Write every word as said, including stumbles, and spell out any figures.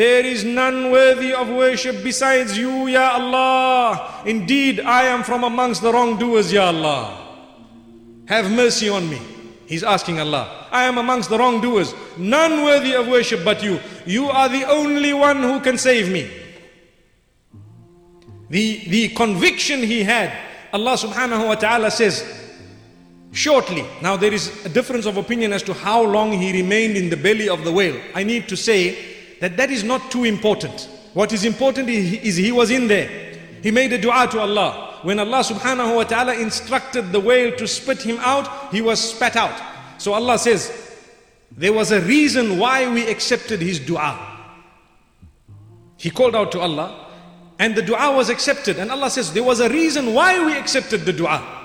There is none worthy of worship besides you, Ya Allah. Indeed, I am from amongst the wrongdoers, Ya Allah. Have mercy on me. He's asking Allah. I am amongst the wrongdoers. None worthy of worship but you. You are the only one who can save me. The, the conviction he had, Allah subhanahu wa ta'ala says, shortly. Now there is a difference of opinion as to how long he remained in the belly of the whale. I need to say that that is not too important. What is important is he was in there. He made a dua to Allah. When Allah subhanahu wa ta'ala instructed the whale to spit him out, he was spat out. So Allah says, there was a reason why we accepted his dua. He called out to Allah and the dua was accepted. And Allah says, there was a reason why we accepted the dua.